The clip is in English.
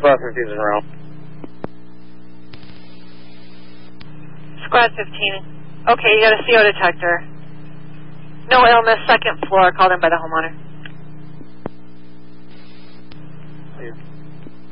Squad 15's in row. Squad 15. Okay, you got a CO detector. No illness, second floor, called in by the homeowner. Yeah.